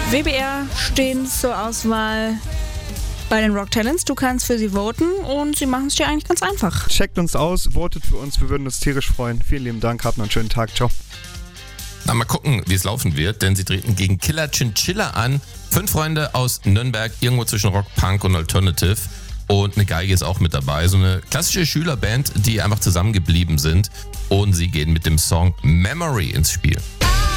WBR stehen zur Auswahl bei den Rock Talents. Du kannst für sie voten und sie machen es dir eigentlich ganz einfach. Checkt uns aus, votet für uns, wir würden uns tierisch freuen. Vielen lieben Dank, habt noch einen schönen Tag, ciao. Na, mal gucken, wie es laufen wird, denn sie treten gegen Killer Chinchilla an. 5 Freunde aus Nürnberg, irgendwo zwischen Rock, Punk und Alternative. Und eine Geige ist auch mit dabei. So eine klassische Schülerband, die einfach zusammengeblieben sind. Und sie gehen mit dem Song Memory ins Spiel.